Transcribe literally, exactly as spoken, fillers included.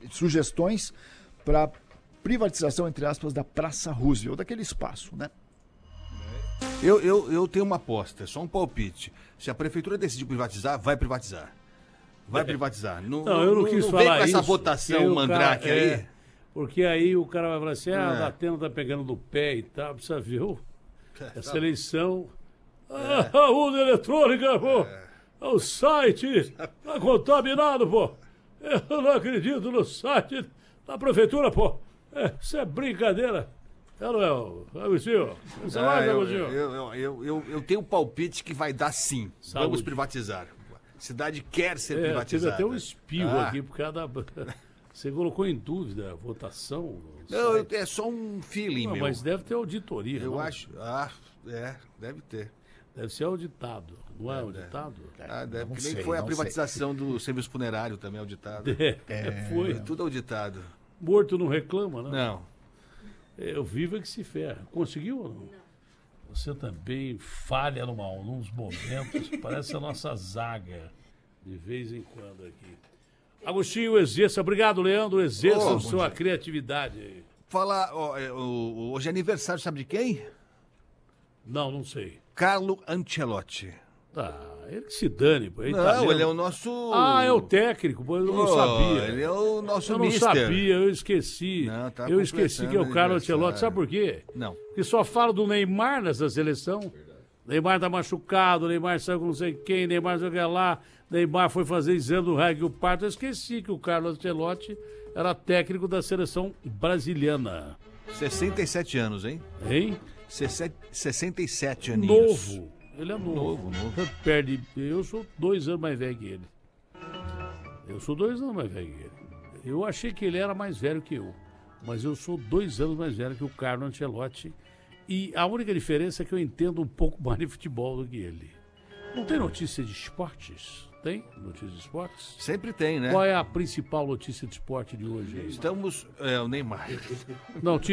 sugestões para privatização, entre aspas, da Praça Roosevelt, daquele espaço, né? Eu, eu, eu tenho uma aposta, só um palpite. Se a prefeitura decidir privatizar, vai privatizar. Vai privatizar. Não, Não, eu não, não quis não falar vem com essa isso, votação mandrake cara, aí. É, porque aí o cara vai falar assim, ah, É. a Datena tá pegando no pé e tal, precisa ver o- essa tá. eleição. Ah, a urna eletrônica, pô. O site tá contaminado, pô. Eu não acredito no site da prefeitura, pô. É, isso é brincadeira. É, não é, Agostinho? Você Ah, vai, eu, Agostinho? eu, eu, eu, eu, eu tenho um palpite que vai dar sim. Saúde. Vamos privatizar. A cidade quer ser É, teve privatizada. até um espirro Ah. aqui por causa da... Você colocou em dúvida a votação? o Não, eu- site. é só um feeling, Não, meu. mas deve ter auditoria. Eu não? acho. Ah, é, deve ter. Deve ser auditado. Não é auditado? Ah, deve. não Que nem sei, foi a não privatização do serviço funerário também auditado. É, foi. Tudo auditado. Morto não reclama, né? Não. É, o vivo é que se ferra. Conseguiu ou não? Você também falha numa, nos momentos. Parece a nossa zaga, de vez em quando aqui. Agostinho Exerça, obrigado, Leandro. Exerça Oh, bom sua dia. criatividade aí. Fala, ó, é, o- o- hoje é aniversário, sabe de quem? Não, não sei. Carlo Ancelotti. Ah, ele que se dane, pô. Ele Não, tá ele é lendo. o nosso. Ah, é o técnico, pô. Eu não Pô, sabia. Ele é o nosso Eu não mister. sabia, eu esqueci. Não, tá eu esqueci que é o completando Carlo aniversário. Ancelotti. Sabe por quê? Não. Porque só fala do Neymar nessa seleção. Neymar tá machucado, Neymar saiu com não sei quem, Neymar joga lá, Neymar foi fazer exame do raio o parto. Eu esqueci que o Carlo Ancelotti era técnico da seleção brasiliana. sessenta e sete anos, hein? Hein? Sesse- sessenta e sete aninhos. Novo. Ele é novo. Novo, novo. Tanto perde. Eu sou dois anos mais velho que ele. Eu sou dois anos mais velho que ele. Eu achei que ele era mais velho que eu. Mas eu sou dois anos mais velho que o Carlo Ancelotti. E a única diferença é que eu entendo um pouco mais de futebol do que ele. Não tem notícia de esportes? Tem notícia de esportes? Sempre tem, né? Qual é a principal notícia de esporte de hoje aí? Estamos. É, o Neymar. Não, tira